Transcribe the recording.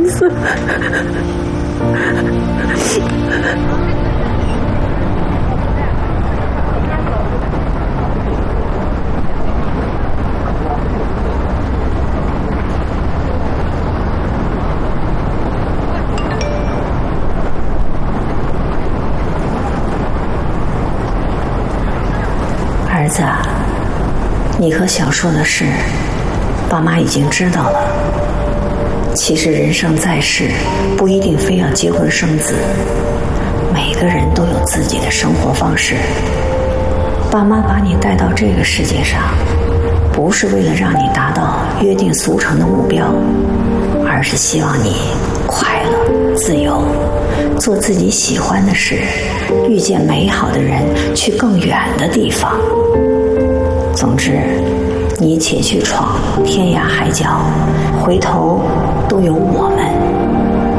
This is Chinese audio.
思。 儿子，你和想说的事，爸妈已经知道了。其实人生在世，不一定非要结婚生子，每个人都有自己的生活方式。爸妈把你带到这个世界上，不是为了让你达到约定俗成的目标，而是希望你快乐、自由，做自己喜欢的事，遇见美好的人，去更远的地方。总之，你且去闯天涯海角，回头都有